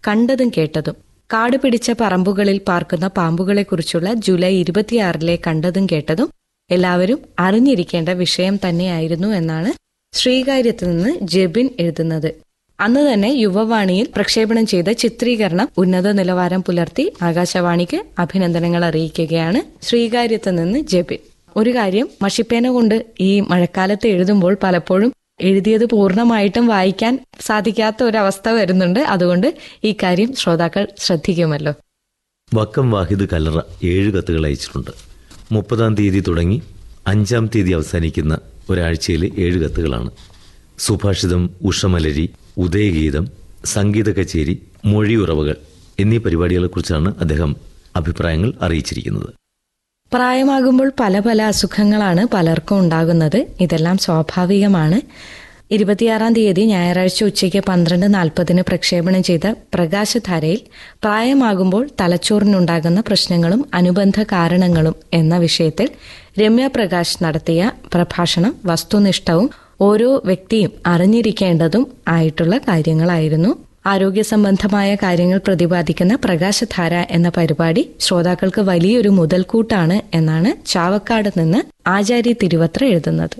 കണ്ടതും കേട്ടതും. കാട് പിടിച്ച പറമ്പുകളിൽ പാർക്കുന്ന പാമ്പുകളെക്കുറിച്ചുള്ള ജൂലൈ 26 കണ്ടതും കേട്ടതും എല്ലാവരും അറിഞ്ഞിരിക്കേണ്ട വിഷയം തന്നെയായിരുന്നു എന്നാണ് ശ്രീകാര്യത്ത് നിന്ന് ജെബിൻ എഴുതുന്നത്. അന്ന് തന്നെ യുവവാണിയിൽ പ്രക്ഷേപണം ചെയ്ത ചിത്രീകരണം ഉന്നത നിലവാരം പുലർത്തി ആകാശവാണിക്ക് അഭിനന്ദനങ്ങൾ അറിയിക്കുകയാണ് ശ്രീകാര്യത്ത് നിന്ന് ജെബിൻ. ഒരു കാര്യം, മഷിപ്പേന കൊണ്ട് ഈ മഴക്കാലത്ത് എഴുതുമ്പോൾ പലപ്പോഴും എഴുതിയത് പൂർണ്ണമായിട്ടും വായിക്കാൻ സാധിക്കാത്ത ഒരവസ്ഥ വരുന്നുണ്ട്. അതുകൊണ്ട് ഈ കാര്യം ശ്രോതാക്കൾ ശ്രദ്ധിക്കുമല്ലോ. വക്കം വാഹിദ് കല്ലറ 7 കത്തുകൾ അയച്ചിട്ടുണ്ട്. 30-ാം തീയതി തുടങ്ങി 5-ാം തീയതി അവസാനിക്കുന്ന ഒരാഴ്ചയിലെ 7 കത്തുകളാണ്. സുഭാഷിതം, ഉഷമലരി, ഉദയഗീതം, സംഗീത കച്ചേരി, മൊഴിയുറവകൾ എന്നീ പരിപാടികളെക്കുറിച്ചാണ് അദ്ദേഹം അഭിപ്രായങ്ങൾ അറിയിച്ചിരിക്കുന്നത്. പ്രായമാകുമ്പോൾ പല പല അസുഖങ്ങളാണ് പലർക്കും ഉണ്ടാകുന്നത്. ഇതെല്ലാം സ്വാഭാവികമാണ്. 26-ാം തീയതി ഞായറാഴ്ച ഉച്ചയ്ക്ക് 12:40 പ്രക്ഷേപണം ചെയ്ത പ്രകാശധാരയിൽ പ്രായമാകുമ്പോൾ തലച്ചോറിനുണ്ടാകുന്ന പ്രശ്നങ്ങളും അനുബന്ധ കാരണങ്ങളും എന്ന വിഷയത്തിൽ രമ്യ പ്രകാശ് നടത്തിയ പ്രഭാഷണം വസ്തുനിഷ്ഠവും ഓരോ വ്യക്തിയും അറിഞ്ഞിരിക്കേണ്ടതും ആയിട്ടുള്ള കാര്യങ്ങളായിരുന്നു. ആരോഗ്യ സംബന്ധമായ കാര്യങ്ങൾ പ്രതിപാദിക്കുന്ന പ്രകാശധാര എന്ന പരിപാടി ശ്രോതാക്കൾക്ക് വലിയൊരു മുതൽക്കൂട്ടാണ് എന്നാണ് ചാവക്കാട് നിന്ന് ആചാര്യ തിരുവത്ര എഴുതുന്നത്.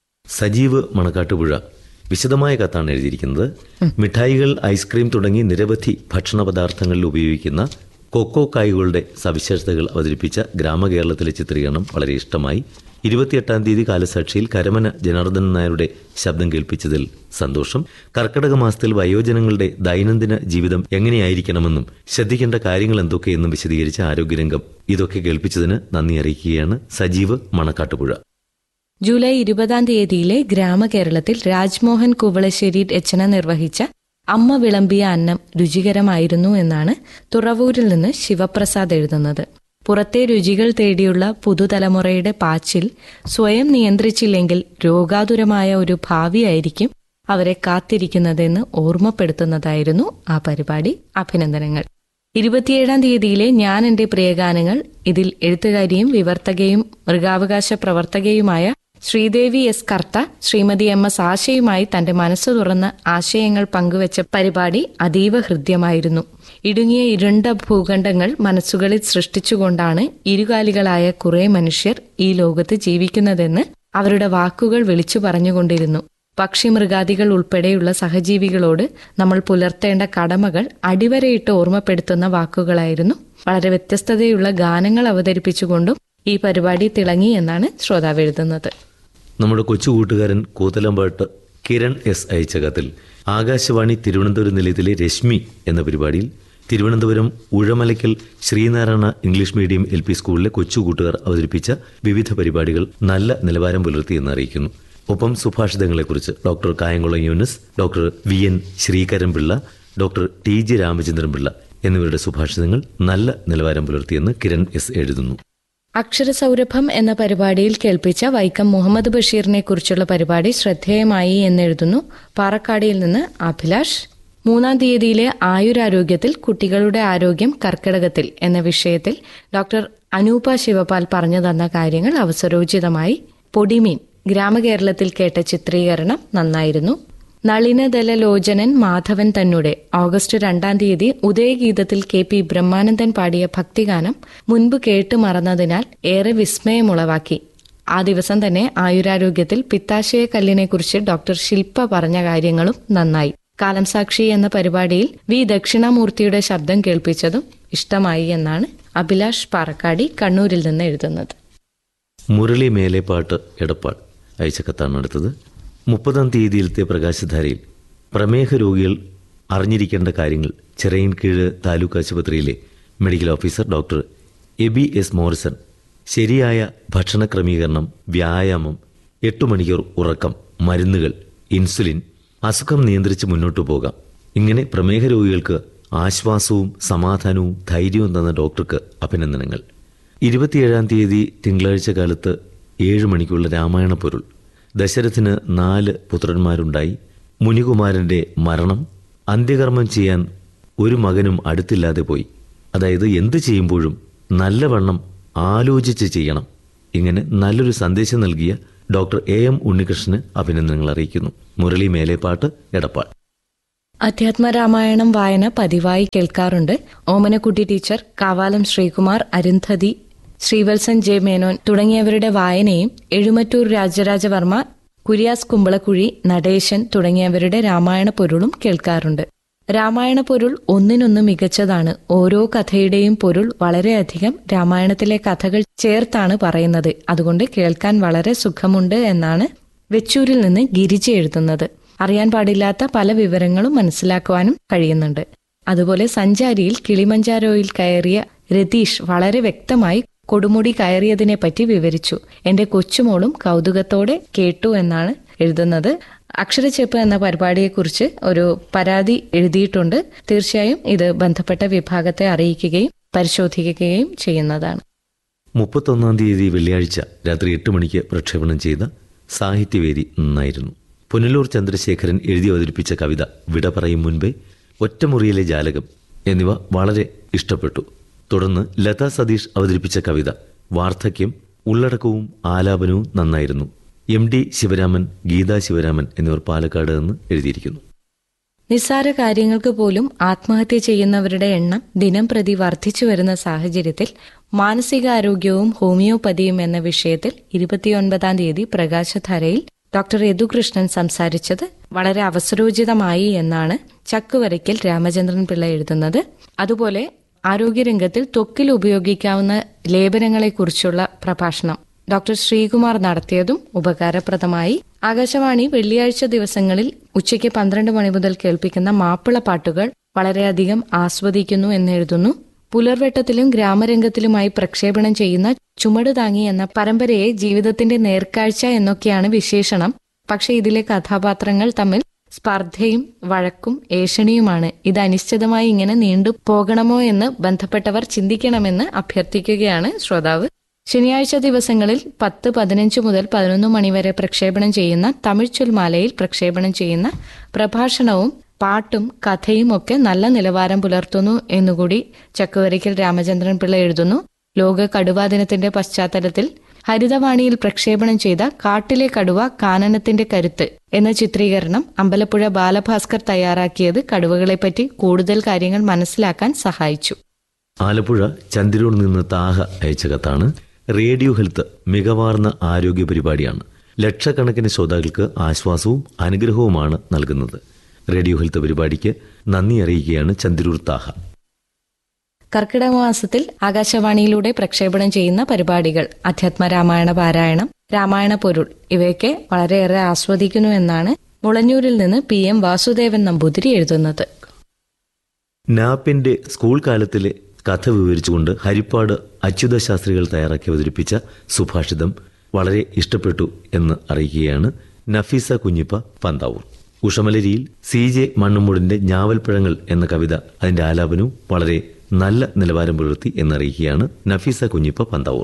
സജീവ് മണക്കാട്ടുപുഴ വിശദമായ കത്താണ് എഴുതിയിരിക്കുന്നത്. മിഠായികൾ, ഐസ്ക്രീം തുടങ്ങി നിരവധി ഭക്ഷണ പദാർത്ഥങ്ങളിൽ ഉപയോഗിക്കുന്ന കൊക്കോ കായ്കളുടെ സവിശേഷതകൾ അവതരിപ്പിച്ച ഗ്രാമകേരളത്തിലെ ചിത്രീകരണം വളരെ ഇഷ്ടമായി. 28-ാം തീയതി കാലസാക്ഷിയിൽ കരമന ജനാർദ്ദനൻ നായരുടെ ശബ്ദം കേൾപ്പിച്ചതിൽ സന്തോഷം. കർക്കിടക മാസത്തിൽ വയോജനങ്ങളുടെ ദൈനംദിന ജീവിതം എങ്ങനെയായിരിക്കണമെന്നും ശ്രദ്ധിക്കേണ്ട കാര്യങ്ങൾ എന്തൊക്കെയെന്നും വിശദീകരിച്ച ആരോഗ്യരംഗം ഇതൊക്കെ കേൾപ്പിച്ചതിന് നന്ദി അറിയിക്കുകയാണ് സജീവ് മണക്കാട്ടുപുഴ. ജൂലൈ 20-ാം തീയതിയിലെ ഗ്രാമകേരളത്തിൽ രാജ്മോഹൻ കുവളശ്ശേരി രചന നിർവഹിച്ച അമ്മ വിളമ്പിയ അന്നം രുചികരമായിരുന്നു എന്നാണ് തുറവൂരിൽ നിന്ന് ശിവപ്രസാദ് എഴുതുന്നത്. പുറത്തെ രുചികൾ തേടിയുള്ള പുതുതലമുറയുടെ പാച്ചിൽ സ്വയം നിയന്ത്രിച്ചില്ലെങ്കിൽ രോഗാതുരമായ ഒരു ഭാവിയായിരിക്കും അവരെ കാത്തിരിക്കുന്നതെന്ന് ഓർമ്മപ്പെടുത്തുന്നതായിരുന്നു ആ പരിപാടി. അഭിനന്ദനങ്ങൾ. 27-ാം തീയതിയിലെ ഞാൻ എന്റെ പ്രിയഗാനങ്ങൾ, ഇതിൽ എഴുത്തുകാരിയും വിവർത്തകയും മൃഗാവകാശ പ്രവർത്തകയുമായ ശ്രീദേവി എസ് കർത്ത ശ്രീമതി MS ആശയുമായി തന്റെ മനസ്സ് തുറന്ന് ആശയങ്ങൾ പങ്കുവച്ച പരിപാടി അതീവ ഹൃദ്യമായിരുന്നു. ഇടുങ്ങിയ ഇരുണ്ട ഭൂഖണ്ഡങ്ങൾ മനസ്സുകളിൽ സൃഷ്ടിച്ചുകൊണ്ടാണ് ഇരുകാലികളായ കുറെ മനുഷ്യർ ഈ ലോകത്ത് ജീവിക്കുന്നതെന്ന് അവരുടെ വാക്കുകൾ വിളിച്ചു പറഞ്ഞുകൊണ്ടിരുന്നു. പക്ഷിമൃഗാദികൾ ഉൾപ്പെടെയുള്ള സഹജീവികളോട് നമ്മൾ പുലർത്തേണ്ട കടമകൾ അടിവരയിട്ട് ഓർമ്മപ്പെടുത്തുന്ന വാക്കുകളായിരുന്നു. വളരെ വ്യത്യസ്തതയുള്ള ഗാനങ്ങൾ അവതരിപ്പിച്ചുകൊണ്ടും ഈ പരിപാടി തിളങ്ങി എന്നാണ് ശ്രോതാവ് എഴുതുന്നത്. നമ്മുടെ കൊച്ചു കൂട്ടുകാരൻ കൂത്തലമ്പാട്ട് കിരൺ S അയച്ച കത്തിൽ ആകാശവാണി തിരുവനന്തപുരം നിലയത്തിലെ രശ്മി എന്ന പരിപാടിയിൽ Thiruvananthapuram Uzhamalakkal Sreenarayana English medium LP സ്കൂളിലെ കൊച്ചു കൂട്ടുകാർ അവതരിപ്പിച്ച വിവിധ പരിപാടികൾ നല്ല നിലവാരം പുലർത്തിയെന്ന് അറിയിക്കുന്നു. ഒപ്പം സുഭാഷിതങ്ങളെക്കുറിച്ച് doctor Kayamkulam Yunus, doctor VN Sreekaran Pillai, doctor TG Ramachandran Pillai എന്നിവരുടെ സുഭാഷിതങ്ങൾ നല്ല നിലവാരം പുലർത്തിയെന്ന് കിരൺ S എഴുതുന്നു. അക്ഷരസൗരഭം എന്ന പരിപാടിയിൽ കേൾപ്പിച്ച വൈക്കം മുഹമ്മദ് ബഷീറിനെ കുറിച്ചുള്ള പരിപാടി ശ്രദ്ധേയമായി എന്നെഴുതുന്നു പാറക്കാടിയിൽ നിന്ന് അഭിലാഷ്. 3-ാം തീയതിയിലെ ആയുരാരോഗ്യത്തിൽ കുട്ടികളുടെ ആരോഗ്യം കർക്കിടകത്തിൽ എന്ന വിഷയത്തിൽ ഡോക്ടർ അനൂപ ശിവപാൽ പറഞ്ഞു തന്ന കാര്യങ്ങൾ അവസരോചിതമായി. പൊടിമീൻ ഗ്രാമകേരളത്തിൽ കേട്ട ചിത്രീകരണം നന്നായിരുന്നു. നളിനദലലോചനൻ മാധവൻ തന്നെ ഓഗസ്റ്റ് 2-ാം തീയതി ഉദയഗീതത്തിൽ KP ബ്രഹ്മാനന്ദൻ പാടിയ ഭക്തിഗാനം മുൻപ് കേട്ട് മറന്നതിനാൽ ഏറെ വിസ്മയമുളവാക്കി. ആ ദിവസം തന്നെ ആയുരാരോഗ്യത്തിൽ പിത്താശയ കല്ലിനെക്കുറിച്ച് ഡോക്ടർ ശില്പ പറഞ്ഞ കാര്യങ്ങളും നന്നായി. കാലം സാക്ഷി എന്ന പരിപാടിയിൽ V ദക്ഷിണാമൂർത്തിയുടെ ശബ്ദം കേൾപ്പിച്ചതും ഇഷ്ടമായി എന്നാണ് അഭിലാഷ് പാറക്കാടി കണ്ണൂരിൽ നിന്ന് എഴുതുന്നത്. മുരളി മേലേപ്പാട്ട് എടപ്പാൾ അയച്ച കത്താണ് അടുത്തത്. 30-ാം തീയതിയിലത്തെ പ്രകാശധാരയിൽ പ്രമേഹ രോഗികൾ അറിഞ്ഞിരിക്കേണ്ട കാര്യങ്ങൾ ചിറയിൻകീഴ് താലൂക്ക് ആശുപത്രിയിലെ medical officer doctor AB S Morrison ശരിയായ ഭക്ഷണ ക്രമീകരണം, വ്യായാമം, 8 മണിക്കൂർ ഉറക്കം, മരുന്നുകൾ, ഇൻസുലിൻ, അസുഖം നിയന്ത്രിച്ച് മുന്നോട്ടു പോകാം. ഇങ്ങനെ പ്രമേഹ രോഗികൾക്ക് ആശ്വാസവും സമാധാനവും ധൈര്യവും തന്ന ഡോക്ടർക്ക് അഭിനന്ദനങ്ങൾ. 27-ാം തീയതി തിങ്കളാഴ്ച കാലത്ത് 7 മണിക്കുള്ള രാമായണ പൊരുൾ. ദശരഥന് 4 പുത്രന്മാരുണ്ടായി. മുനികുമാരന്റെ മരണം, അന്ത്യകർമ്മം ചെയ്യാൻ ഒരു മകനും അടുത്തില്ലാതെ പോയി. അതായത് എന്ത് ചെയ്യുമ്പോഴും നല്ലവണ്ണം ആലോചിച്ച് ചെയ്യണം. ഇങ്ങനെ നല്ലൊരു സന്ദേശം നൽകിയ ഡോക്ടർ AM ഉണ്ണികൃഷ്ണന് അഭിനന്ദനങ്ങൾ അറിയിക്കുന്നു. മുരളി മേലേപ്പാട്ട് എടപ്പാൾ. അധ്യാത്മരാമായണം വായന പതിവായി കേൾക്കാറുണ്ട്. ഓമനക്കുട്ടി ടീച്ചർ, കാവാലം ശ്രീകുമാർ, അരുന്ധതി, ശ്രീവത്സൻ ജെ മേനോൻ തുടങ്ങിയവരുടെ വായനയും എഴുമറ്റൂർ രാജരാജവർമ്മ, കുര്യാസ് കുമ്പളക്കുഴി, നടേശൻ തുടങ്ങിയവരുടെ രാമായണ പൊരുളും കേൾക്കാറുണ്ട്. രാമായണ പൊരുൾ ഒന്നിനൊന്ന് മികച്ചതാണ്. ഓരോ കഥയുടെയും പൊരുൾ വളരെയധികം രാമായണത്തിലെ കഥകൾ ചേർത്താണ് പറയുന്നത്. അതുകൊണ്ട് കേൾക്കാൻ വളരെ സുഖമുണ്ട് എന്നാണ് വെച്ചൂരിൽ നിന്ന് ഗിരിജ എഴുതുന്നത്. അറിയാൻ പാടില്ലാത്ത പല വിവരങ്ങളും മനസ്സിലാക്കുവാനും കഴിയുന്നുണ്ട്. അതുപോലെ സഞ്ചാരിയിൽ കിളിമഞ്ചാരോയിൽ കയറിയ രതീഷ് വളരെ വ്യക്തമായി കൊടുമുടി കയറിയതിനെപ്പറ്റി വിവരിച്ചു. എന്റെ കൊച്ചുമോളും കൗതുകത്തോടെ കേട്ടു എന്നാണ് എഴുതുന്നത്. അക്ഷരച്ചെപ്പ് എന്ന പരിപാടിയെക്കുറിച്ച് ഒരു പരാതി എഴുതിയിട്ടുണ്ട്. തീർച്ചയായും ഇത് ബന്ധപ്പെട്ട വിഭാഗത്തെ അറിയിക്കുകയും പരിശോധിക്കുകയും ചെയ്യുന്നതാണ്. 31 തീയതി വെള്ളിയാഴ്ച രാത്രി 8 മണിക്ക് പ്രക്ഷേപണം ചെയ്ത സാഹിത്യവേദി നന്നായിരുന്നു. പുനലൂർ ചന്ദ്രശേഖരൻ എഴുതി അവതരിപ്പിച്ച കവിത വിട പറയും മുൻപേ, ഒറ്റമുറിയിലെ ജാലകം എന്നിവ വളരെ ഇഷ്ടപ്പെട്ടു. തുടർന്ന് ലതാ സതീഷ് അവതരിപ്പിച്ച കവിത വാർദ്ധക്യം, ഉള്ളടക്കവും ആലാപനവും നന്നായിരുന്നു. MD ശിവരാമൻ, ഗീതാ ശിവരാമൻ എന്നിവർ പാലക്കാട് നിന്ന് എഴുതിയിരിക്കുന്നു. നിസ്സാര കാര്യങ്ങൾക്ക് പോലും ആത്മഹത്യ ചെയ്യുന്നവരുടെ എണ്ണം ദിനം പ്രതി വർദ്ധിച്ചു വരുന്ന സാഹചര്യത്തിൽ മാനസികാരോഗ്യവും ഹോമിയോപ്പതിയും എന്ന വിഷയത്തിൽ 29 തീയതി പ്രകാശധാരയിൽ ഡോക്ടർ യദുകൃഷ്ണൻ സംസാരിച്ചത് വളരെ അവസരോചിതമായി എന്നാണ് ചക്കുവരയ്ക്കൽ രാമചന്ദ്രൻ പിള്ള എഴുതുന്നത്. അതുപോലെ ആരോഗ്യരംഗത്തിൽ ത്വക്കിൽ ഉപയോഗിക്കാവുന്ന ലേപനങ്ങളെക്കുറിച്ചുള്ള പ്രഭാഷണം ഡോക്ടർ ശ്രീകുമാർ നടത്തിയതും ഉപകാരപ്രദമായി. ആകാശവാണി വെള്ളിയാഴ്ച ദിവസങ്ങളിൽ ഉച്ചയ്ക്ക് 12 മണി മുതൽ കേൾപ്പിക്കുന്ന മാപ്പിള പാട്ടുകൾ വളരെയധികം ആസ്വദിക്കുന്നു എന്നെഴുതുന്നു. പുലർവെട്ടത്തിലും ഗ്രാമരംഗത്തിലുമായി പ്രക്ഷേപണം ചെയ്യുന്ന ചുമട് താങ്ങി എന്ന പരമ്പരയെ ജീവിതത്തിന്റെ നേർക്കാഴ്ച എന്നൊക്കെയാണ് വിശേഷണം. പക്ഷെ ഇതിലെ കഥാപാത്രങ്ങൾ തമ്മിൽ സ്പർദ്ധയും വഴക്കും ഏഷണിയുമാണ്. ഇത് അനിശ്ചിതമായി ഇങ്ങനെ നീണ്ടു പോകണമോ എന്ന് ബന്ധപ്പെട്ടവർ ചിന്തിക്കണമെന്ന് അഭ്യർത്ഥിക്കുകയാണ് ശ്രോതാവ്. ശനിയാഴ്ച ദിവസങ്ങളിൽ 10, 15 മുതൽ 11 മണിവരെ പ്രക്ഷേപണം ചെയ്യുന്ന തമിഴ് ചൊൽമാലയിൽ പ്രക്ഷേപണം ചെയ്യുന്ന പ്രഭാഷണവും പാട്ടും കഥയും ഒക്കെ നല്ല നിലവാരം പുലർത്തുന്നു എന്നുകൂടി ചക്കുവരയ്ക്കൽ രാമചന്ദ്രൻ പിള്ള എഴുതുന്നു. ലോക കടുവാ ദിനത്തിന്റെ പശ്ചാത്തലത്തിൽ ഹരിതവാണിയിൽ പ്രക്ഷേപണം ചെയ്ത കാട്ടിലെ കടുവ കാനനത്തിന്റെ കരുത്ത് എന്ന ചിത്രീകരണം അമ്പലപ്പുഴ ബാലഭാസ്കർ തയ്യാറാക്കിയത് കടുവകളെപ്പറ്റി കൂടുതൽ കാര്യങ്ങൾ മനസ്സിലാക്കാൻ സഹായിച്ചു. ആലപ്പുഴ ചന്ദ്രൂർ നിന്ന് താഹ അയച്ച കത്താണ്. റേഡിയോ ഹെൽത്ത് മികവാർന്ന ആരോഗ്യ പരിപാടിയാണ്. ലക്ഷക്കണക്കിന് ശ്രോതാക്കൾക്ക് ആശ്വാസവും അനുഗ്രഹവുമാണ് നൽകുന്നത്. റേഡിയോ ഹെൽത്ത് പരിപാടിക്ക് നന്ദി അറിയിക്കുകയാണ് ചന്ദ്രൂർ താഹ. കർക്കിടക മാസത്തിൽ ആകാശവാണിയിലൂടെ പ്രക്ഷേപണം ചെയ്യുന്ന പരിപാടികൾ അധ്യാത്മരാമായണ പാരായണം, രാമായണ പൊരുൾ ഇവയൊക്കെ വളരെയേറെ ആസ്വദിക്കുന്നു എന്നാണ് മുളഞ്ഞൂരിൽ നിന്ന് PM വാസുദേവൻ നമ്പൂതിരി എഴുതുന്നത്. നാപ്പിന്റെ സ്കൂൾ കാലത്തിലെ കഥ വിവരിച്ചുകൊണ്ട് ഹരിപ്പാട് അച്യുത ശാസ്ത്രികൾ തയ്യാറാക്കി അവതരിപ്പിച്ച സുഭാഷിതം വളരെ ഇഷ്ടപ്പെട്ടു എന്ന് അറിയിക്കുകയാണ് നഫീസ കുഞ്ഞിപ്പ പന്താവൂർ. ഉഷമലരിയിൽ CJ മണ്ണുമൂടിന്റെ ഞാവൽപ്പഴങ്ങൾ എന്ന കവിത അതിന്റെ ആലാപനവും വളരെ നല്ല നിലവാരം പുലർത്തി എന്നറിയിക്കുകയാണ് നഫീസ കുഞ്ഞിപ്പ പന്താവൂർ.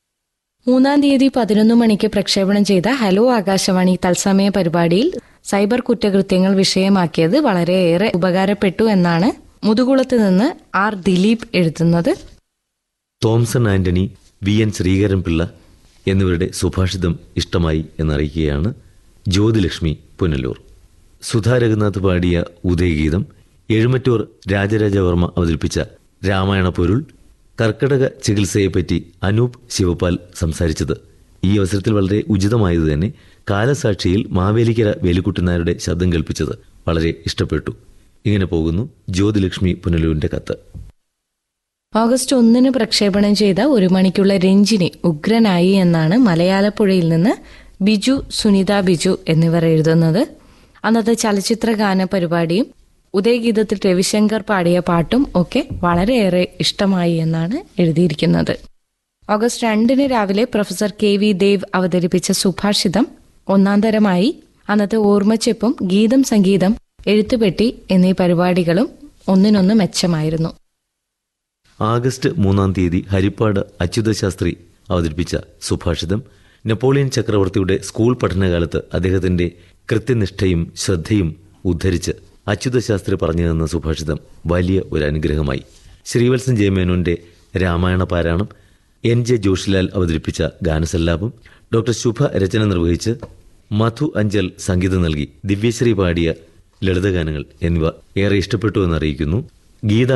3 തീയതി 11 മണിക്ക് പ്രക്ഷേപണം ചെയ്ത ഹലോ ആകാശവാണി തത്സമയ പരിപാടിയിൽ സൈബർ കുറ്റകൃത്യങ്ങൾ വിഷയമാക്കിയത് വളരെയേറെ ഉപകാരപ്പെട്ടു എന്നാണ് മുതുകുളത്ത് നിന്ന് R ദിലീപ് എഴുതുന്നത്. തോംസൺ ആന്റണി, VN ശ്രീകരൻ പിള്ള എന്നിവരുടെ സുഭാഷിതം ഇഷ്ടമായി എന്നറിയിക്കുകയാണ് ജ്യോതിലക്ഷ്മി പുനലൂർ. സുധാ രഘുനാഥ് പാടിയ ഉദയഗീതം, എഴുമറ്റൂർ രാജരാജവർമ്മ അവതരിപ്പിച്ച രാമായണ പൊരുൾ, കർക്കിടക ചികിത്സയെപ്പറ്റി അനൂപ് ശിവപാൽ സംസാരിച്ചത് ഈ അവസരത്തിൽ വളരെ ഉചിതമായത് തന്നെ. കാലസാക്ഷിയിൽ മാവേലിക്കര വേലിക്കുട്ടിനാരുടെ ശബ്ദം കേൾപ്പിച്ചത് വളരെ ഇഷ്ടപ്പെട്ടു. ഇങ്ങനെ പോകുന്നു ജ്യോതിലക്ഷ്മി പുനലൂരിന്റെ കത്ത്. ഓഗസ്റ്റ് 1 പ്രക്ഷേപണം ചെയ്ത 1 മണിക്കുള്ള രഞ്ജിനി ഉഗ്രനായി എന്നാണ് മലയാളപ്പുഴയിൽ നിന്ന് ബിജു, സുനിത ബിജു എന്നിവർ എഴുതുന്നത്. അന്നത്തെ ചലച്ചിത്ര ഗാന പരിപാടിയും ഉദയഗീതത്തിൽ രവിശങ്കർ പാടിയ പാട്ടും ഒക്കെ വളരെയേറെ ഇഷ്ടമായി എന്നാണ് എഴുതിയിരിക്കുന്നത്. ഓഗസ്റ്റ് 2 രാവിലെ പ്രൊഫസർ KV ദേവ് അവതരിപ്പിച്ച സുഭാഷിതം 1ാം തരമായി. അന്നത്തെ ഓർമ്മച്ചെപ്പും ഗീതം സംഗീതം എഴുത്തുപെട്ടി എന്നീ പരിപാടികളും ഒന്നിനൊന്ന് മെച്ചമായിരുന്നു. ആഗസ്റ്റ് 3 തീയതി ഹരിപ്പാട് അച്യുത ശാസ്ത്രി അവതരിപ്പിച്ച സുഭാഷിതം നെപ്പോളിയൻ ചക്രവർത്തിയുടെ സ്കൂൾ പഠനകാലത്ത് അദ്ദേഹത്തിന്റെ കൃത്യനിഷ്ഠയും ശ്രദ്ധയും ഉദ്ധരിച്ച് അച്യുത ശാസ്ത്രി പറഞ്ഞു തന്ന സുഭാഷിതം വലിയ ഒരു അനുഗ്രഹമായി. ശ്രീവത്സൻ ജെ മേനോന്റെ രാമായണ പാരായണം, NJ ജോഷിലാൽ അവതരിപ്പിച്ച ഗാനസല്ലാപം, ഡോക്ടർ ശുഭ രചന നിർവഹിച്ച് മധു അഞ്ചൽ സംഗീതം നൽകി ദിവ്യശ്രീ പാടിയ ലളിതഗാനങ്ങൾ എന്നിവ ഏറെ ഇഷ്ടപ്പെട്ടു എന്നറിയിക്കുന്നു. ഗീത